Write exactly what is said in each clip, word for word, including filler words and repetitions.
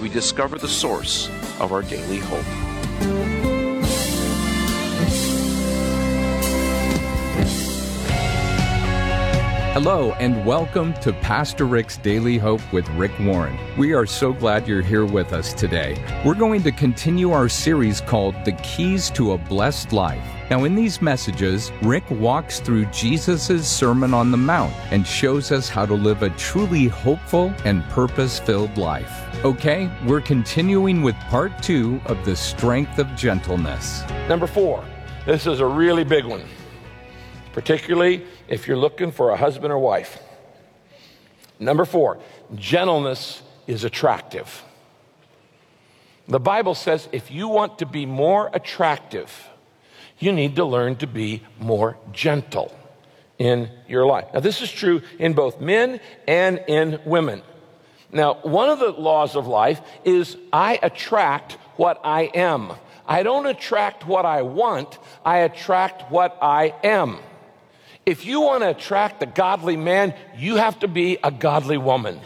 we discover the source of our daily hope. Hello, and welcome to Pastor Rick's Daily Hope with Rick Warren. We are so glad you're here with us today. We're going to continue our series called The Keys to a Blessed Life. Now, in these messages, Rick walks through Jesus' Sermon on the Mount and shows us how to live a truly hopeful and purpose-filled life. Okay, we're continuing with part two of The Strength of Gentleness. Number four, this is a really big one, particularly if you're looking for a husband or wife. Number four, gentleness is attractive. The Bible says if you want to be more attractive, you need to learn to be more gentle in your life. Now, this is true in both men and in women. Now, one of the laws of life is I attract what I am. I don't attract what I want, I attract what I am. If you want to attract a godly man, you have to be a godly woman.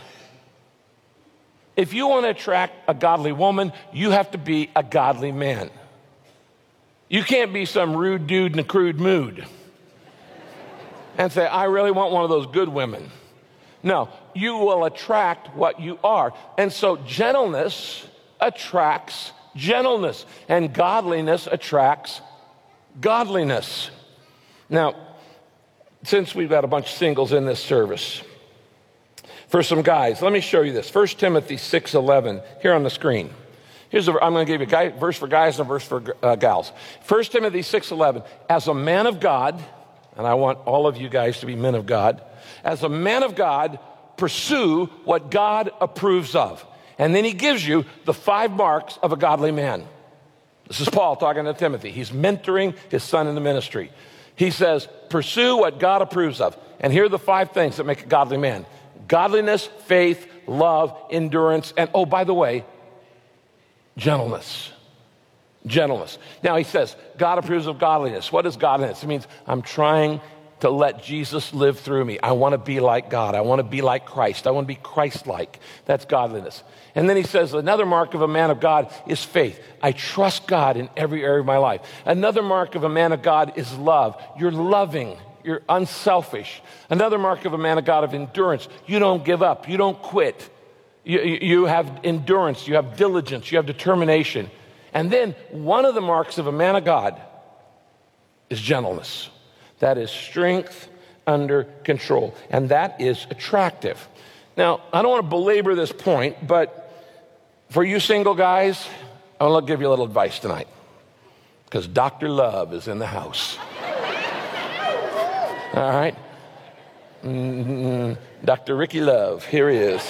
If you want to attract a godly woman, you have to be a godly man. You can't be some rude dude in a crude mood and say, I really want one of those good women. No, you will attract what you are. And so gentleness attracts gentleness, and godliness attracts godliness. Now, since we've got a bunch of singles in this service, for some guys, let me show you this. First Timothy six eleven, here on the screen. Here's a, I'm going to give you a guy, verse for guys and a verse for uh, gals. First Timothy six eleven, as a man of God, and I want all of you guys to be men of God, as a man of God, pursue what God approves of. And then he gives you the five marks of a godly man. This is Paul talking to Timothy. He's mentoring his son in the ministry. He says, pursue what God approves of. And here are the five things that make a godly man: godliness, faith, love, endurance, and oh, by the way, gentleness. Gentleness. Now he says, God approves of godliness. What is godliness? It means I'm trying to let Jesus live through me. I want to be like God. I want to be like Christ. I want to be Christ-like. That's godliness. And then he says another mark of a man of God is faith. I trust God in every area of my life. Another mark of a man of God is love. You're loving. You're unselfish. Another mark of a man of God of endurance. You don't give up. You don't quit. You, you have endurance. You have diligence. You have determination. And then one of the marks of a man of God is gentleness. That is strength under control. And that is attractive. Now, I don't want to belabor this point, but for you single guys, I want to give you a little advice tonight, because Doctor Love is in the house. All right? Mm-hmm. Doctor Ricky Love, here he is.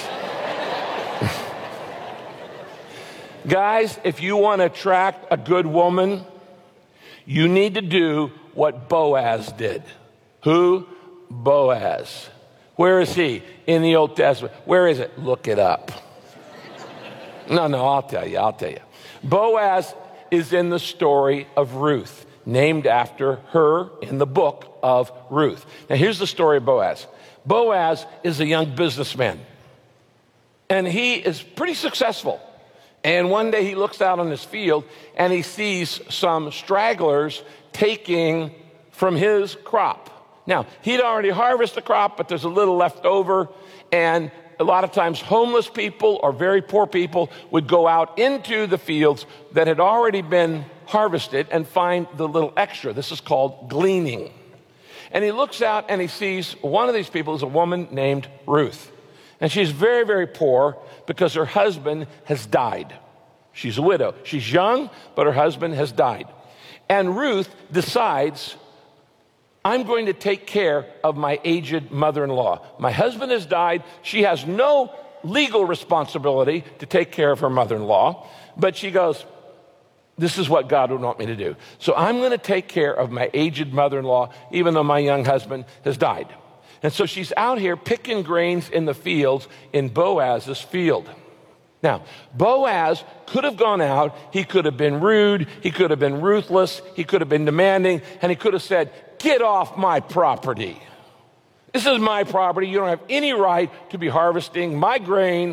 Guys, if you want to attract a good woman, you need to do what Boaz did. Who? Boaz. Where is he? In the Old Testament. Where is it? Look it up. No, no, I'll tell you, I'll tell you. Boaz is in the story of Ruth, named after her in the book of Ruth. Now, here's the story of Boaz. Boaz is a young businessman, and he is pretty successful. And one day he looks out on his field, and he sees some stragglers taking from his crop. Now, he'd already harvested the crop, but there's a little left over, and a lot of times homeless people or very poor people would go out into the fields that had already been harvested and find the little extra. This is called gleaning. And he looks out and he sees one of these people is a woman named Ruth. And she's very, very poor because her husband has died. She's a widow. She's young, but her husband has died. And Ruth decides, I'm going to take care of my aged mother-in-law. My husband has died. She has no legal responsibility to take care of her mother-in-law. But she goes, this is what God would want me to do. So I'm going to take care of my aged mother-in-law, even though my young husband has died. And so she's out here picking grains in the fields in Boaz's field. Now, Boaz could have gone out. He could have been rude. He could have been ruthless. He could have been demanding. And he could have said, get off my property. This is my property. You don't have any right to be harvesting my grain.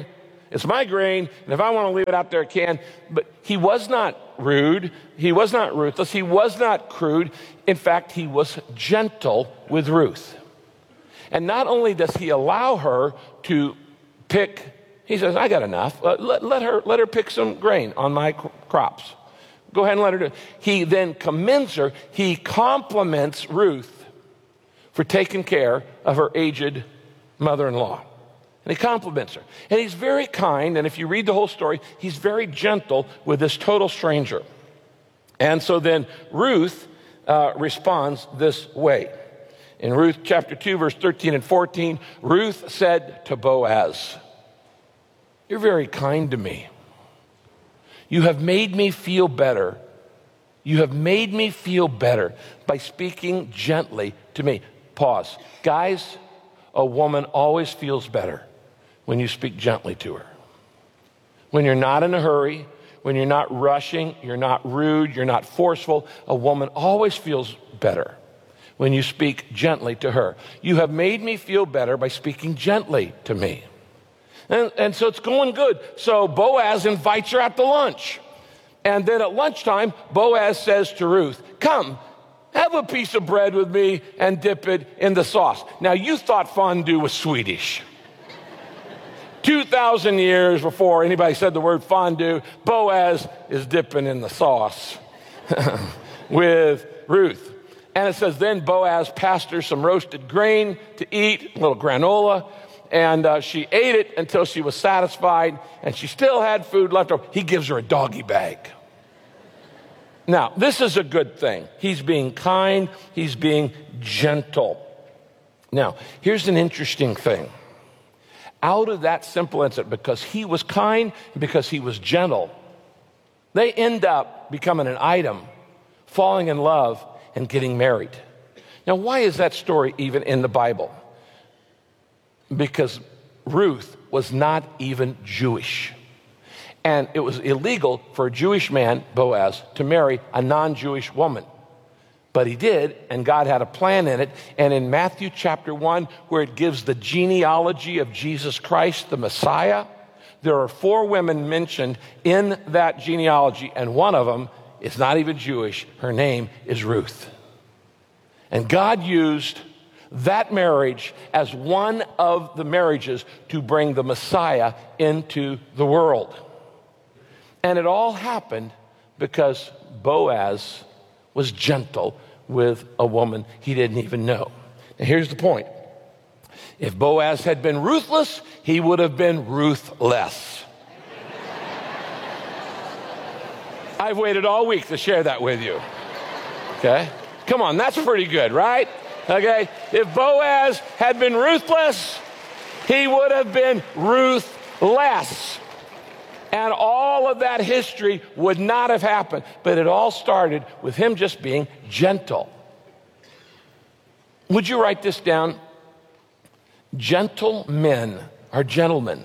It's my grain, and if I want to leave it out there, I can. But he was not rude. He was not ruthless. He was not crude. In fact, he was gentle with Ruth. And not only does he allow her to pick, he says, I got enough. Uh, let, let, her, let her pick some grain on my cr- crops. Go ahead and let her do it. He then commends her. He compliments Ruth for taking care of her aged mother-in-law. And he compliments her. And he's very kind, and if you read the whole story, he's very gentle with this total stranger. And so then Ruth uh, responds this way. In Ruth chapter two, verse thirteen and fourteen, Ruth said to Boaz, you're very kind to me. You have made me feel better. You have made me feel better by speaking gently to me. Pause. Guys, a woman always feels better when you speak gently to her. When you're not in a hurry, when you're not rushing, you're not rude, you're not forceful, a woman always feels better when you speak gently to her. You have made me feel better by speaking gently to me. And, and so it's going good. So Boaz invites her out to lunch. And then at lunchtime, Boaz says to Ruth, come, have a piece of bread with me and dip it in the sauce. Now, you thought fondue was Swedish. two thousand years before anybody said the word fondue, Boaz is dipping in the sauce with Ruth. And it says, then Boaz passed her some roasted grain to eat, a little granola. And uh, she ate it until she was satisfied, and she still had food left over. He gives her a doggy bag. Now, this is a good thing. He's being kind. He's being gentle. Now, here's an interesting thing. Out of that simple incident, because he was kind, because he was gentle, they end up becoming an item, falling in love, and getting married. Now, why is that story even in the Bible? Because Ruth was not even Jewish. And it was illegal for a Jewish man, Boaz, to marry a non-Jewish woman. But he did, and God had a plan in it. And in Matthew chapter one, where it gives the genealogy of Jesus Christ, the Messiah, there are four women mentioned in that genealogy, and one of them is not even Jewish. Her name is Ruth. And God used that marriage as one of the marriages to bring the Messiah into the world. And it all happened because Boaz was gentle with a woman he didn't even know. Now here's the point. If Boaz had been ruthless, he would have been ruthless. I've waited all week to share that with you. Okay? Come on, that's pretty good, right? Okay, if Boaz had been ruthless, he would have been ruthless. And all of that history would not have happened. But it all started with him just being gentle. Would you write this down? Gentle men are gentlemen.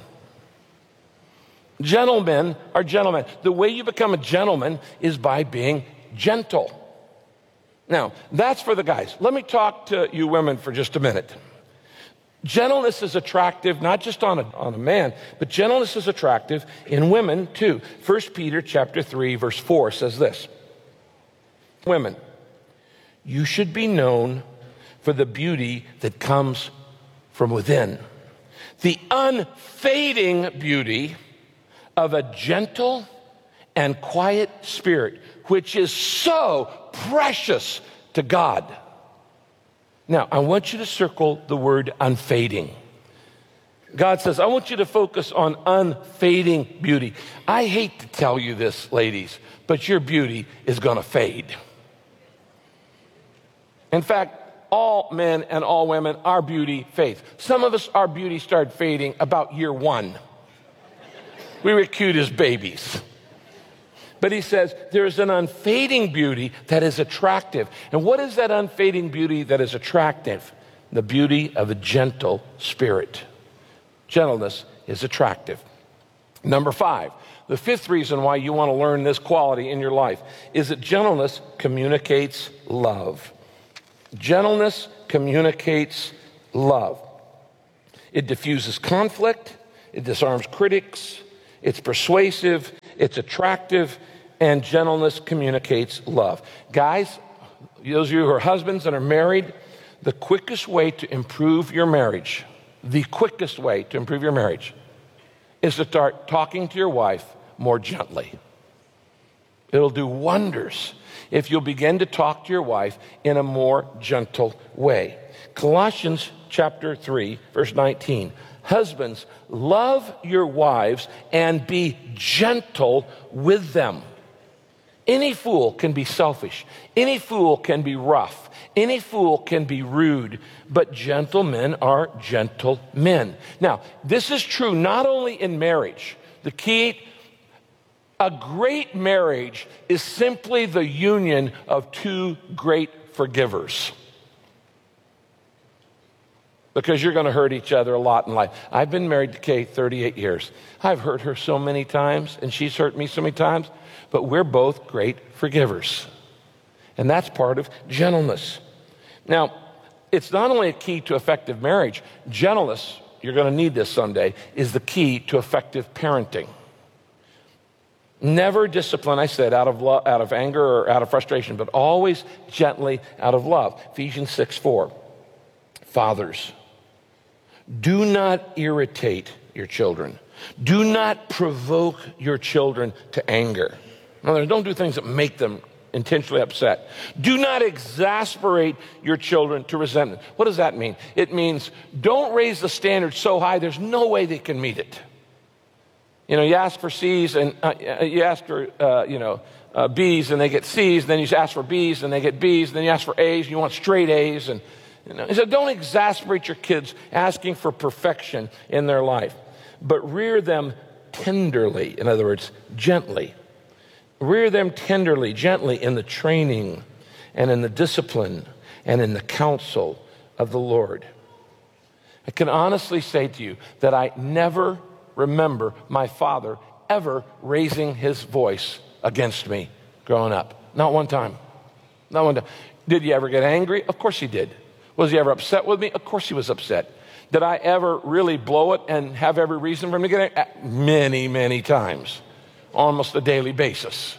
Gentlemen are gentlemen. The way you become a gentleman is by being gentle. Now, that's for the guys. Let me talk to you women for just a minute. Gentleness is attractive, not just on a, on a man, but gentleness is attractive in women too. First Peter chapter three, verse four says this. Women, you should be known for the beauty that comes from within. The unfading beauty of a gentle and quiet spirit, which is so precious to God. Now, I want you to circle the word unfading. God says, I want you to focus on unfading beauty. I hate to tell you this, ladies, but your beauty is going to fade. In fact, all men and all women, our beauty fades. Some of us, our beauty started fading about year one. We were cute as babies. But he says there's an unfading beauty that is attractive. And what is that unfading beauty that is attractive? The beauty of a gentle spirit. Gentleness is attractive. Number five, the fifth reason why you want to learn this quality in your life is that gentleness communicates love. Gentleness communicates love. It diffuses conflict. it disarms critics, it's persuasive, it's attractive, and gentleness communicates love. Guys, those of you who are husbands and are married, the quickest way to improve your marriage, the quickest way to improve your marriage is to start talking to your wife more gently. It'll do wonders if you'll begin to talk to your wife in a more gentle way. Colossians chapter three, verse nineteen. Husbands, love your wives and be gentle with them. Any fool can be selfish. Any fool can be rough. Any fool can be rude, but gentle men are gentle men. Now, this is true not only in marriage. The key, a great marriage is simply the union of two great forgivers. Because you're going to hurt each other a lot in life. I've been married to Kay thirty-eight years. I've hurt her so many times, and she's hurt me so many times, but we're both great forgivers. And that's part of gentleness. Now, it's not only a key to effective marriage. Gentleness, you're going to need this someday, is the key to effective parenting. Never discipline, I said, out of lo- out of anger or out of frustration, but always gently out of love. Ephesians six four. Fathers, do not irritate your children. Do not provoke your children to anger. In other words, don't do things that make them intentionally upset. Do not exasperate your children to resentment. What does that mean? It means don't raise the standard so high there's no way they can meet it. You know, you ask for C's and uh, you ask for, uh, you know, uh, B's and they get C's. And then you ask for B's and they get B's. And then you ask for A's and you want straight A's. And you know, he said, don't exasperate your kids asking for perfection in their life, but rear them tenderly. In other words, gently. Rear them tenderly, gently in the training and in the discipline and in the counsel of the Lord. I can honestly say to you that I never remember my father ever raising his voice against me growing up. Not one time. Not one time. Did he ever get angry? Of course he did. Was he ever upset with me? Of course he was upset. Did I ever really blow it and have every reason for him to get angry? Many, many times. Almost a daily basis.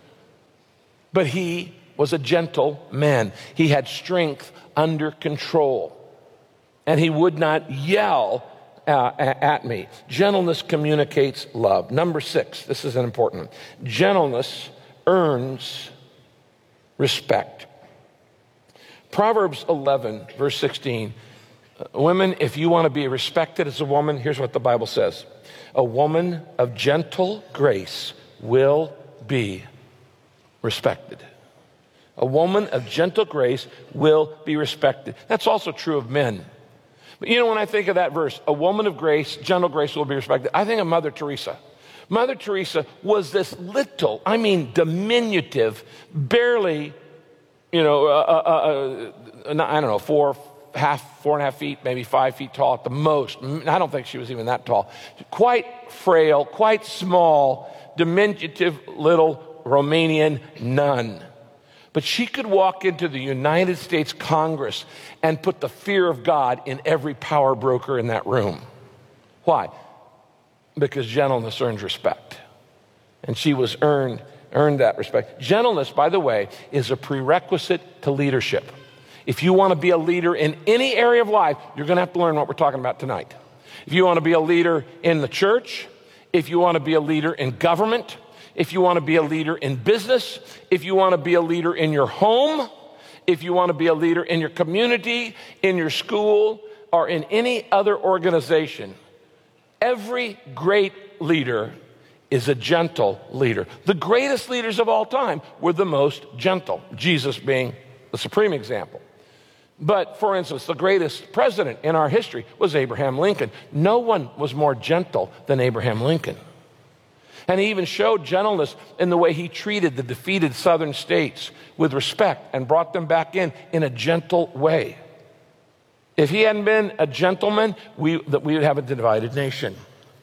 But he was a gentle man. He had strength under control. And he would not yell uh, at me. Gentleness communicates love. Number six, this is an important one. Gentleness earns respect. Proverbs eleven, verse sixteen. Women, if you want to be respected as a woman, here's what the Bible says. A woman of gentle grace will be respected. A woman of gentle grace will be respected. That's also true of men. But you know, when I think of that verse, a woman of grace, gentle grace will be respected, I think of Mother Teresa. Mother Teresa was this little, I mean diminutive, barely, you know, uh, uh, uh, I don't know, four, half, four and a half feet, maybe five feet tall at the most. I don't think she was even that tall. Quite frail, quite small, diminutive little Romanian nun. But she could walk into the United States Congress and put the fear of God in every power broker in that room. Why? Because gentleness earns respect. And she was earned, earned that respect. Gentleness, by the way, is a prerequisite to leadership. If you want to be a leader in any area of life, you're going to have to learn what we're talking about tonight. If you want to be a leader in the church, if you want to be a leader in government, if you want to be a leader in business, if you want to be a leader in your home, if you want to be a leader in your community, in your school, or in any other organization, every great leader is a gentle leader. The greatest leaders of all time were the most gentle, Jesus being the supreme example. But, for instance, the greatest president in our history was Abraham Lincoln. No one was more gentle than Abraham Lincoln. And he even showed gentleness in the way he treated the defeated southern states with respect and brought them back in in a gentle way. If he hadn't been a gentleman, we, that we would have a divided nation.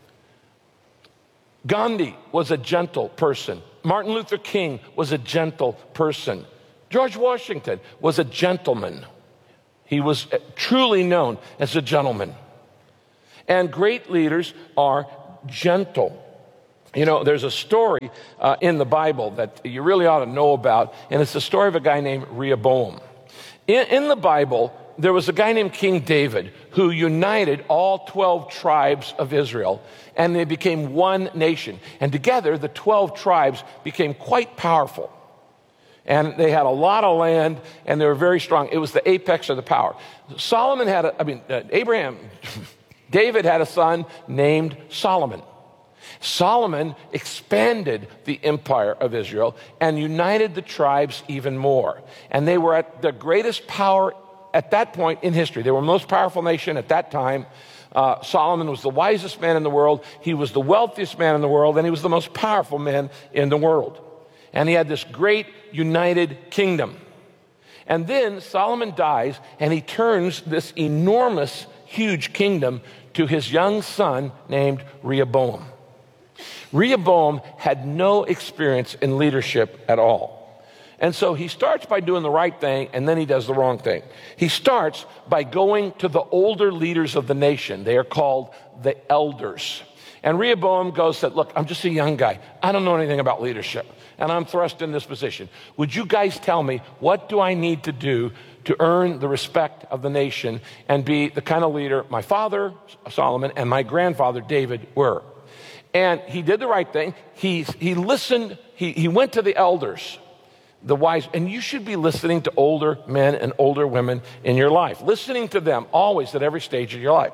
Gandhi was a gentle person. Martin Luther King was a gentle person. George Washington was a gentleman. He was truly known as a gentleman. And great leaders are gentle. You know, there's a story uh, in the Bible that you really ought to know about, and it's the story of a guy named Rehoboam. In, in the Bible, there was a guy named King David who united all twelve tribes of Israel, and they became one nation. And together, the twelve tribes became quite powerful. And they had a lot of land, and they were very strong. It was the apex of the power. Solomon had a, I mean, uh, Abraham, David had a son named Solomon. Solomon expanded the empire of Israel and united the tribes even more. And they were at the greatest power at that point in history. They were the most powerful nation at that time. Uh, Solomon was the wisest man in the world. He was the wealthiest man in the world, and he was the most powerful man in the world. And he had this great united kingdom. And then Solomon dies, and he turns this enormous, huge kingdom to his young son named Rehoboam. Rehoboam had no experience in leadership at all. And so he starts by doing the right thing, and then he does the wrong thing. He starts by going to the older leaders of the nation. They are called the elders. And Rehoboam goes, said, look, I'm just a young guy. I don't know anything about leadership, and I'm thrust in this position. Would you guys tell me, what do I need to do to earn the respect of the nation and be the kind of leader my father, Solomon, and my grandfather, David, were? And he did the right thing. He, he listened. He, he went to the elders, the wise. And you should be listening to older men and older women in your life. Listening to them always at every stage of your life.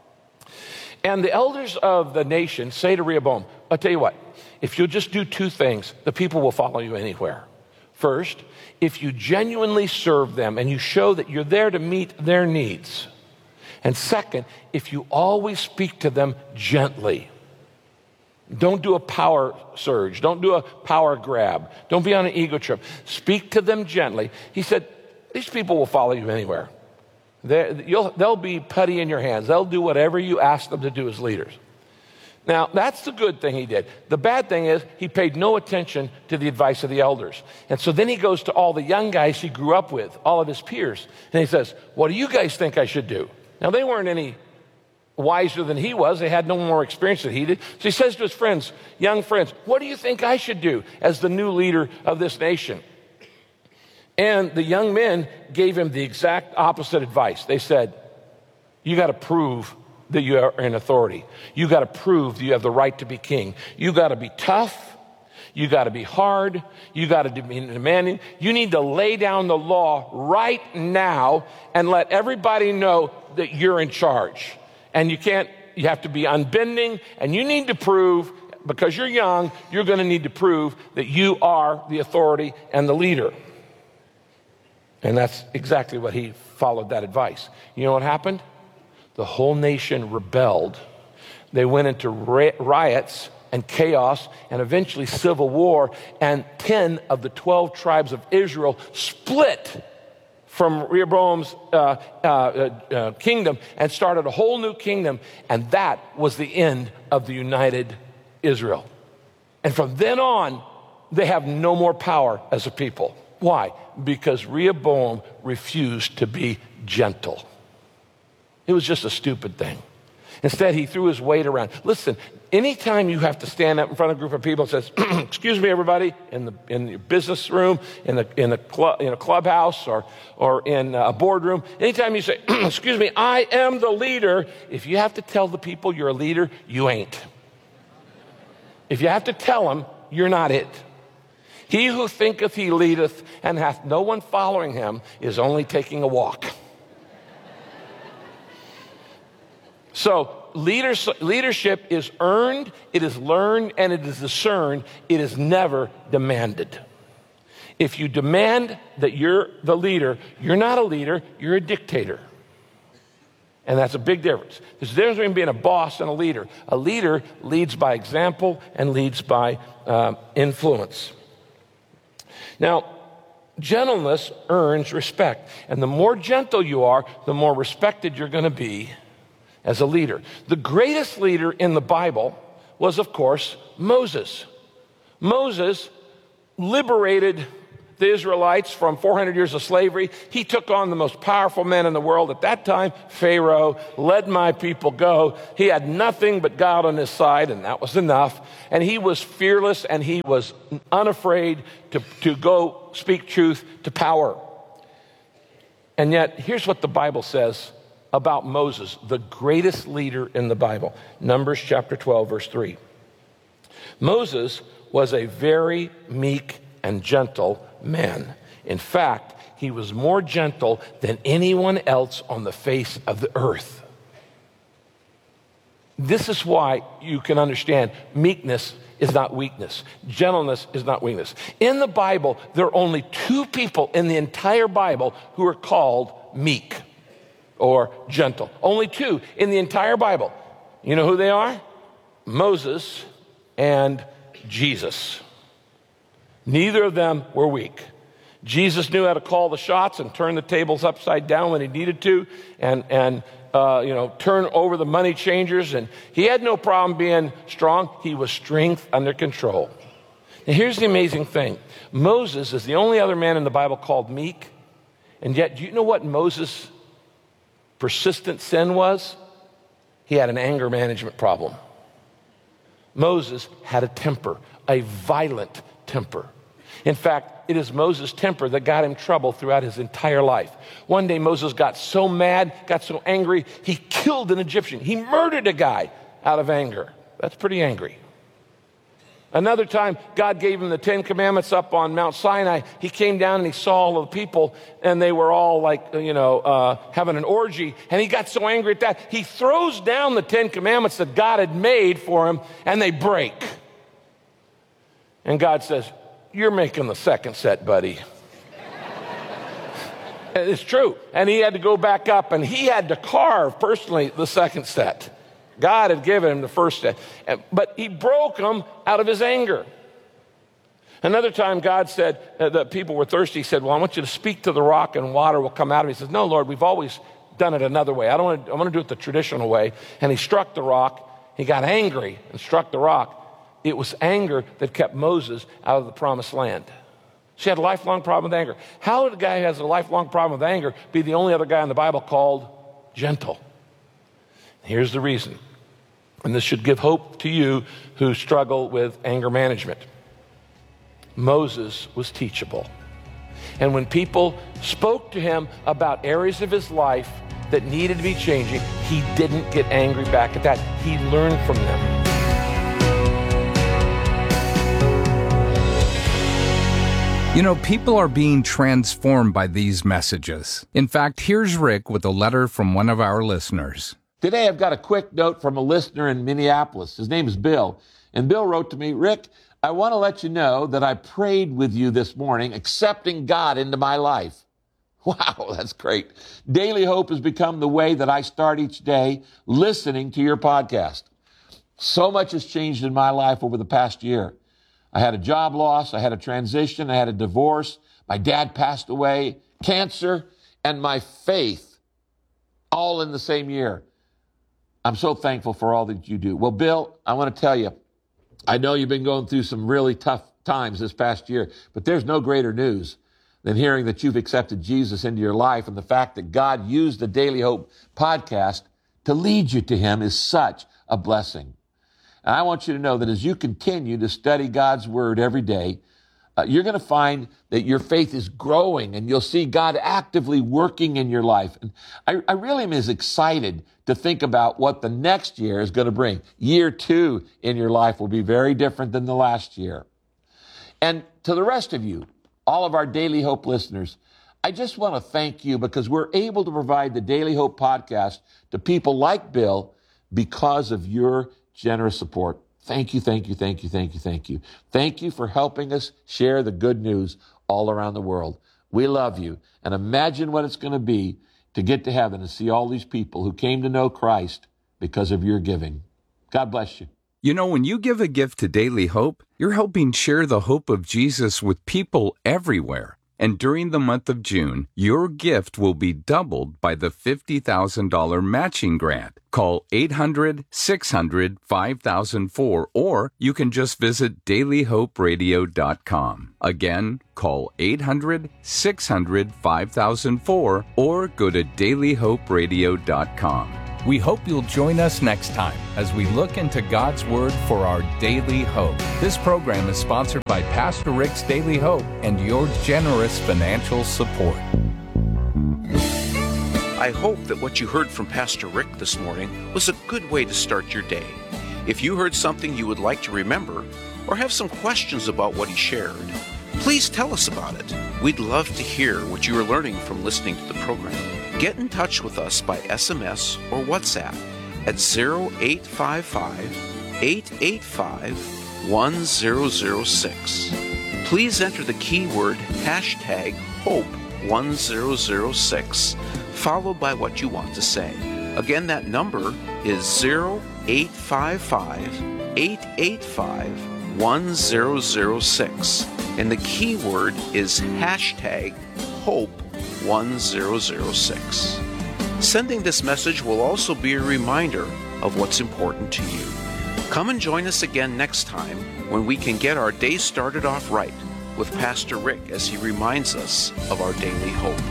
And the elders of the nation say to Rehoboam, I'll tell you what, if you'll just do two things, the people will follow you anywhere. First, if you genuinely serve them and you show that you're there to meet their needs. And second, if you always speak to them gently. Don't do a power surge. Don't do a power grab. Don't be on an ego trip. Speak to them gently. He said, these people will follow you anywhere. You'll, they'll be putty in your hands. They'll do whatever you ask them to do as leaders. Now, that's the good thing he did. The bad thing is he paid no attention to the advice of the elders. And so then he goes to all the young guys he grew up with, all of his peers, and he says, what do you guys think I should do? Now, they weren't any wiser than he was. They had no more experience than he did. So he says to his friends, young friends, what do you think I should do as the new leader of this nation? And the young men gave him the exact opposite advice. They said, you got to prove that you are in authority. You got to prove that you have the right to be king. You got to be tough. You got to be hard. You got to be demanding. You need to lay down the law right now and let everybody know that you're in charge. And you can't, you have to be unbending, and you need to prove, because you're young, you're going to need to prove that you are the authority and the leader. And that's exactly what he followed that advice. You know what happened? The whole nation rebelled. They went into riots and chaos and eventually civil war, and ten of the twelve tribes of Israel split from Rehoboam's uh, uh, uh, kingdom and started a whole new kingdom, and that was the end of the united Israel. And from then on, they have no more power as a people. Why? Because Rehoboam refused to be gentle. It was just a stupid thing. Instead, he threw his weight around. Listen, anytime you have to stand up in front of a group of people and says, excuse me, everybody, in the in your business room, in the in a club, in a clubhouse, or or in a boardroom, anytime you say, excuse me, I am the leader, if you have to tell the people you're a leader, you ain't. If you have to tell them, you're not it. He who thinketh he leadeth and hath no one following him is only taking a walk. So leaders, leadership is earned, it is learned, and it is discerned. It is never demanded. If you demand that you're the leader, you're not a leader, you're a dictator. And that's a big difference. There's a difference between being a boss and a leader. A leader leads by example and leads by uh, influence. Now, gentleness earns respect. And the more gentle you are, the more respected you're going to be as a leader. The greatest leader in the Bible was, of course, Moses. Moses liberated the Israelites from four hundred years of slavery. He took on the most powerful man in the world at that time, Pharaoh, let my people go. He had nothing but God on his side, and that was enough. And he was fearless, and he was unafraid to, to go speak truth to power. And yet, here's what the Bible says about Moses, the greatest leader in the Bible. Numbers chapter twelve, verse three. Moses was a very meek and gentle man. In fact, he was more gentle than anyone else on the face of the earth. This is why you can understand meekness is not weakness. Gentleness is not weakness. In the Bible, there are only two people in the entire Bible who are called meek or gentle. Only two in the entire Bible. You know who they are? Moses and Jesus. Neither of them were weak. Jesus knew how to call the shots and turn the tables upside down when he needed to, and and uh, you know turn over the money changers. And he had no problem being strong. He was strength under control. Now here's the amazing thing: Moses is the only other man in the Bible called meek, and yet do you know what Moses' persistent sin was? He had an anger management problem. Moses had a temper, a violent temper. In fact, it is Moses' temper that got him trouble throughout his entire life. One day Moses got so mad, got so angry, he killed an Egyptian. He murdered a guy out of anger. That's pretty angry. Another time, God gave him the Ten Commandments up on Mount Sinai. He came down and he saw all of the people, and they were all like, you know, uh, having an orgy. And he got so angry at that, he throws down the Ten Commandments that God had made for him, and they break. And God says, "You're making the second set, buddy." And it's true. And he had to go back up, and he had to carve personally the second set. God had given him the first set, but he broke them out of his anger. Another time God said uh, that people were thirsty. He said, "Well, I want you to speak to the rock and water will come out of it." He says, "No, Lord, we've always done it another way. I don't want to, I want to do it the traditional way." And he struck the rock. He got angry and struck the rock. It was anger that kept Moses out of the promised land. She had a lifelong problem with anger. How would a guy who has a lifelong problem with anger be the only other guy in the Bible called gentle? Here's the reason. And this should give hope to you who struggle with anger management. Moses was teachable. And when people spoke to him about areas of his life that needed to be changing, he didn't get angry back at that. He learned from them. You know, people are being transformed by these messages. In fact, here's Rick with a letter from one of our listeners. Today, I've got a quick note from a listener in Minneapolis. His name is Bill. And Bill wrote to me, "Rick, I want to let you know that I prayed with you this morning, accepting God into my life." Wow, that's great. Daily Hope has become the way that I start each day listening to your podcast. So much has changed in my life over the past year. I had a job loss, I had a transition, I had a divorce, my dad passed away, cancer, and my faith, all in the same year. I'm so thankful for all that you do. Well, Bill, I want to tell you, I know you've been going through some really tough times this past year, but there's no greater news than hearing that you've accepted Jesus into your life, and the fact that God used the Daily Hope podcast to lead you to him is such a blessing. And I want you to know that as you continue to study God's word every day, uh, you're going to find that your faith is growing, and you'll see God actively working in your life. And I, I really am as excited to think about what the next year is going to bring. Year two in your life will be very different than the last year. And to the rest of you, all of our Daily Hope listeners, I just want to thank you because we're able to provide the Daily Hope podcast to people like Bill because of your generous support. Thank you, thank you, thank you, thank you, thank you. Thank you for helping us share the good news all around the world. We love you. And imagine what it's going to be to get to heaven and see all these people who came to know Christ because of your giving. God bless you. You know, when you give a gift to Daily Hope, you're helping share the hope of Jesus with people everywhere. And during the month of June, your gift will be doubled by the fifty thousand dollars matching grant. Call eight hundred, six hundred, five thousand four or you can just visit daily hope radio dot com. Again, call eight hundred, six hundred, five thousand four or go to daily hope radio dot com. We hope you'll join us next time as we look into God's Word for our daily hope. This program is sponsored by Pastor Rick's Daily Hope and your generous financial support. I hope that what you heard from Pastor Rick this morning was a good way to start your day. If you heard something you would like to remember or have some questions about what he shared, please tell us about it. We'd love to hear what you are learning from listening to the program. Get in touch with us by S M S or WhatsApp at zero eight five five, eight eight five, one zero zero six. Please enter the keyword hashtag hope one zero zero six followed by what you want to say. Again, that number is zero eight five five, eight eight five, one zero zero six. And the keyword is hashtag hope one zero zero six. Sending this message will also be a reminder of what's important to you. Come and join us again next time when we can get our day started off right with Pastor Rick as he reminds us of our daily hope.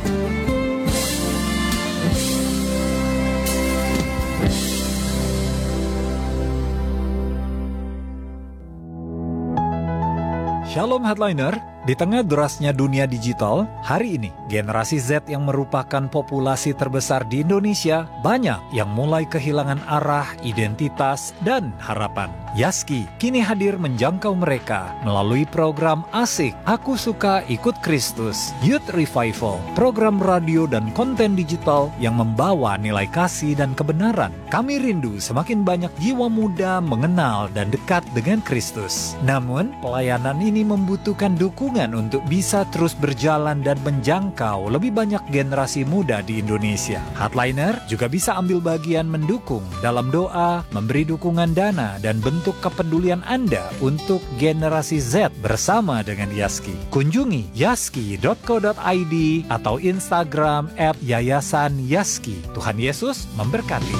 Shalom Headliner, di tengah derasnya dunia digital, hari ini generasi Z yang merupakan populasi terbesar di Indonesia banyak yang mulai kehilangan arah, identitas, dan harapan. Yaski kini hadir menjangkau mereka melalui program Asik Aku Suka Ikut Kristus, Youth Revival, program radio dan konten digital yang membawa nilai kasih dan kebenaran. Kami rindu semakin banyak jiwa muda mengenal dan dekat dengan Kristus. Namun, pelayanan ini membutuhkan dukungan untuk bisa terus berjalan dan menjangkau lebih banyak generasi muda di Indonesia. Hardliner juga bisa ambil bagian mendukung dalam doa, memberi dukungan dana, dan bentuk kepedulian Anda untuk generasi Z bersama dengan Yaski. Kunjungi yaski dot co dot i d atau Instagram at yayasan yaski. Tuhan Yesus memberkati.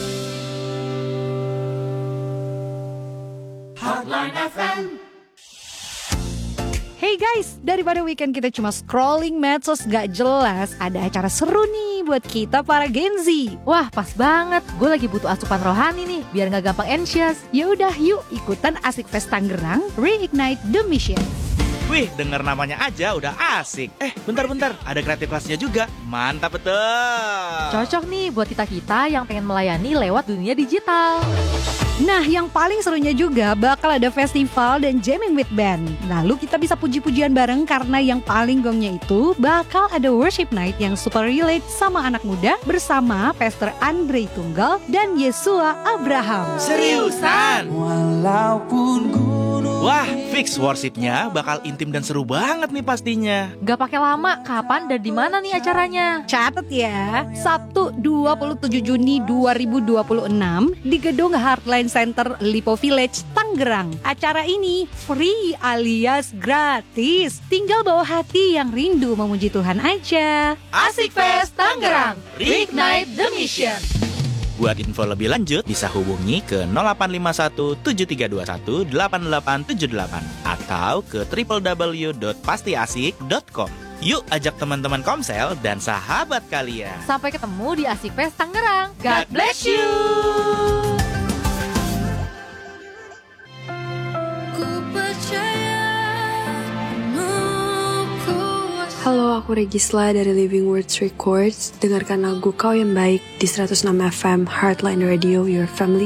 Hotline F M. Hey guys, daripada weekend kita cuma scrolling medsos gak jelas, ada acara seru nih buat kita para Gen Z. Wah, pas banget. Gue lagi butuh asupan rohani nih, biar gak gampang anxious. Yaudah yuk ikutan Asik Fest Tangerang, Reignite the Mission. Wih, denger namanya aja udah asik. Eh, bentar-bentar, ada kreatif kelasnya juga. Mantap betul. Cocok nih buat kita-kita yang pengen melayani lewat dunia digital. Nah, yang paling serunya juga bakal ada festival dan jamming with band. Lalu kita bisa puji-pujian bareng karena yang paling gongnya itu bakal ada worship night yang super relate sama anak muda bersama Pastor Andre Tunggal dan Yesua Abraham. Seriusan? Walaupun gunung. Wah, fix worshipnya bakal intim dan seru banget nih pastinya. Gak pakai lama, kapan dan di mana nih acaranya? Catat ya, Sabtu dua puluh tujuh Juni dua ribu dua puluh enam di Gedung Heartline Center Lipo Village, Tangerang. Acara ini free alias gratis. Tinggal bawa hati yang rindu memuji Tuhan aja. Asik Fest Tangerang, Reignite the Mission. Buat info lebih lanjut bisa hubungi ke nol delapan lima satu tujuh tiga dua satu delapan delapan tujuh delapan atau ke w w w dot pastiasik dot com. Yuk ajak teman-teman Komsel dan sahabat kalian. Sampai ketemu di Asik Fest Tangerang. God bless you. Halo, aku Regisla dari Living Words Records. Dengarkan lagu Kau Yang Baik di seratus enam F M Heartline Radio, Your Family